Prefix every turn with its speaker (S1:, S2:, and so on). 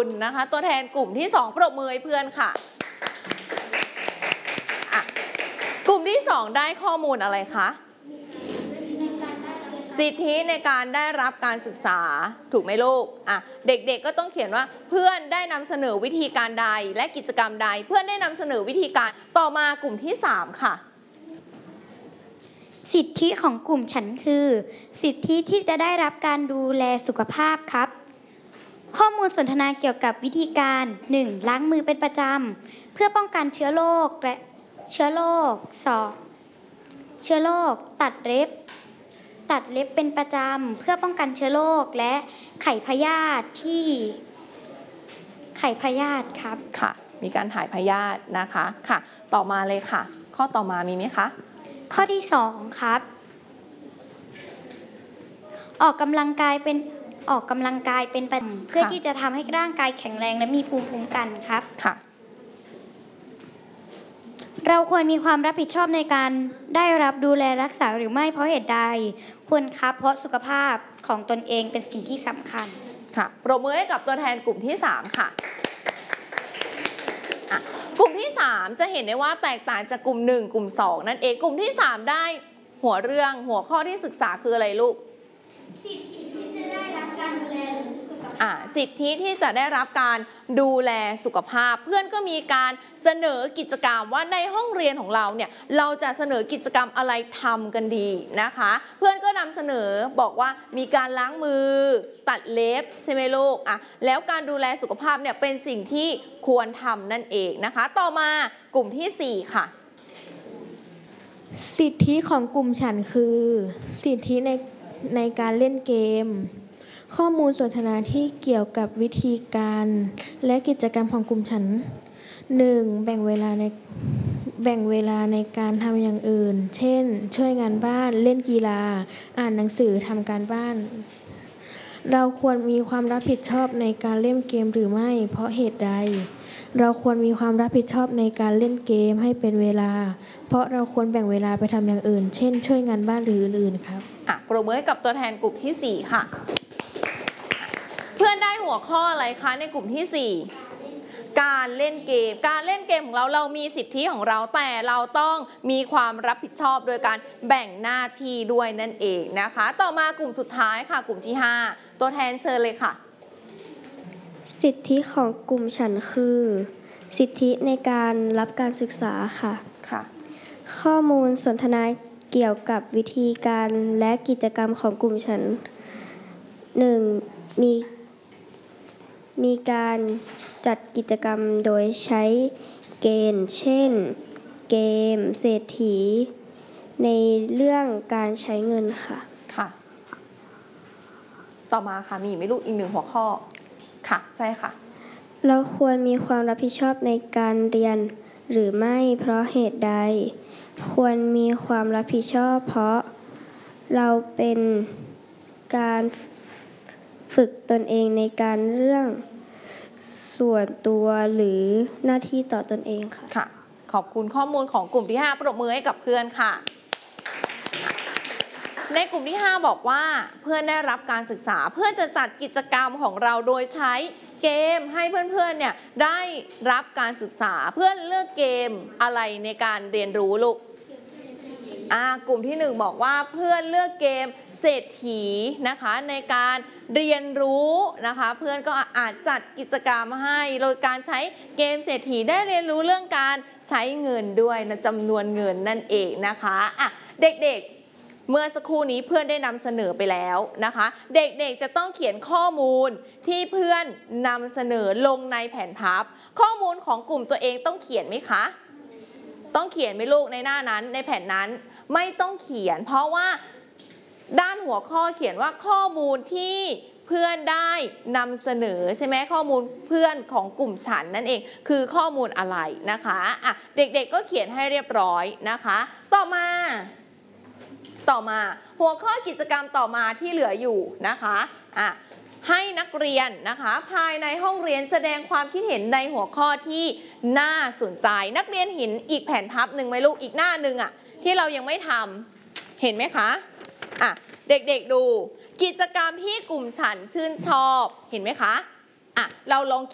S1: นะคะตัวแทนกลุ่มที่2ปรบมือให้เพื่อนค่ะกลุ่มที่2ได้ข้อมูลอะไรคะสิทธิในการได้รับการศึกษาถูกไหมลูกเด็กๆก็ต้องเขียนว่าเพื่อนได้นำเสนอวิธีการใดและกิจกรรมใดเพื่อนได้นำเสนอวิธีการต่อมากลุ่มที่3ค่ะ
S2: สิทธิของกลุ่มฉันคือสิทธิที่จะได้รับการดูแลสุขภาพครับข้อมูลสนทนาเกี่ยวกับวิธีการ 1. ล้างมือเป็นประจำเพื่อป้องกันเชื้อโรคและ2. เชื้อโรคตัดเล็บเป็นประจำเพื่อป้องกันเชื้อโรคและไข่พยาธิครับ
S1: ค่ะมีการถ่ายพยาธินะคะค่ะต่อมาเลยค่ะข้อต่อมามีไหมคะ
S2: ข้อที่2ครับออกกำลังกายเป็นประจำเพื่อที่จะทำให้ร่างกายแข็งแรงและมีภูมิคุ้มกันครับ
S1: ค่ะ
S2: เราควรมีความรับผิดชอบในการได้รับดูแลรักษาหรือไม่เพราะเหตุใดควรครับเพราะสุขภาพของตนเองเป็นสิ่งที่สำคัญ
S1: ค่ะปรบมือให้กับตัวแทนกลุ่มที่3ค่ะกลุ่มที่3จะเห็นได้ว่าแตกต่างจากกลุ่ม1กลุ่ม2นั่นเองกลุ่มที่3ได้หัวข้อที่ศึกษาคืออะไรลูก
S2: สิทธิที่จะได้รับการดูแลสุขภาพ
S1: สิทธิที่จะได้รับการดูแลสุขภาพเพื่อนก็มีการเสนอกิจกรรมว่าในห้องเรียนของเราเนี่ยเราจะเสนอกิจกรรมอะไรทำกันดีนะคะเพื่อนก็นำเสนอบอกว่ามีการล้างมือตัดเล็บใช่ไหมลูกแล้วการดูแลสุขภาพเนี่ยเป็นสิ่งที่ควรทำนั่นเองนะคะต่อมากลุ่มที่4ค่ะ
S3: สิทธิของกลุ่มฉันคือสิทธิในการเล่นเกมข้อมูลสนทนาที่เกี่ยวกับวิธีการและกิจกรรมของกลุ่มฉัน 1. แบ่งเวลาในการทำอย่างอื่นเช่นช่วยงานบ้านเล่นกีฬาอ่านหนังสือทำการบ้านเราควรมีความรับผิดชอบในการเล่นเกมหรือไม่เพราะเหตุใดเราควรมีความรับผิดชอบในการเล่นเกมให้เป็นเวลาเพราะเราควรแบ่งเวลาไปทำอย่างอื่นเช่นช่วยงานบ้านหรืออื่นๆครับ
S1: ปรบมือให้กับตัวแทนกลุ่มที่4ค่ะเพื่อนได้หัวข้ออะไรคะในกลุ่มที่4การเล่นเกมของเรามีสิทธิของเราแต่เราต้องมีความรับผิดชอบโดยการแบ่งหน้าที่ด้วยนั่นเองนะคะต่อมากลุ่มสุดท้ายค่ะกลุ่มที่5ตัวแทนเชิญเลยค่ะ
S4: สิทธิของกลุ่มฉันคือสิทธิในการรับการศึกษาค่ะข้อมูลสนทนาเกี่ยวกับวิธีการและกิจกรรมของกลุ่มฉัน 1. มีการจัดกิจกรรมโดยใช้เกณฑ์เช่นเกมเศรษฐีในเรื่องการใช้เงินค่ะ
S1: ต่อมาค่ะมีไหมลูกอีก1หัวข้อค่ะใช่ค่ะ
S4: เราควรมีความรับผิดชอบในการเรียนหรือไม่เพราะเหตุใดควรมีความรับผิดชอบเพราะเราเป็นการฝึกตนเองในการเรื่องส่วนตัวหรือหน้าที่ต่อตนเอง
S1: ค่ะขอบคุณข้อมูลของกลุ่มที่5ปรบมือให้กับเพื่อนค่ะในกลุ่มที่5บอกว่าเพื่อนได้รับการศึกษาเพื่อนจะจัดกิจกรรมของเราโดยใช้เกมให้เพื่อนๆเนี่ยได้รับการศึกษาเพื่อนเลือกเกมอะไรในการเรียนรู้ลูกกลุ่มที่1บอกว่าเพื่อนเลือกเกมเศรษฐีนะคะในการเรียนรู้นะคะเพื่อนก็อาจจัดกิจกรรมให้โดยการใช้เกมเศรษฐีได้เรียนรู้เรื่องการใช้เงินด้วยนะจำนวนเงินนั่นเองนะคะเด็กๆเมื่อสักครู่นี้เพื่อนได้นำเสนอไปแล้วนะคะเด็กๆจะต้องเขียนข้อมูลที่เพื่อนนำเสนอลงในแผ่นพับข้อมูลของกลุ่มตัวเองต้องเขียนไหมคะต้องเขียนไหมลูกในหน้านั้นในแผ่นนั้นไม่ต้องเขียนเพราะว่าด้านหัวข้อเขียนว่าข้อมูลที่เพื่อนได้นำเสนอใช่ไหมข้อมูลเพื่อนของกลุ่มฉันนั่นเองคือข้อมูลอะไรนะคะเด็กๆก็เขียนให้เรียบร้อยนะคะต่อมาหัวข้อกิจกรรมต่อมาที่เหลืออยู่นะคะให้นักเรียนนะคะภายในห้องเรียนแสดงความคิดเห็นในหัวข้อที่น่าสนใจนักเรียนเห็นอีกแผ่นพับหนึ่งไหมลูกอีกหน้าหนึ่งที่เรายังไม่ทำเห็นไหมคะเด็กๆดูกิจกรรมที่กลุ่มฉันชื่นชอบเห็นไหมคะเราลอง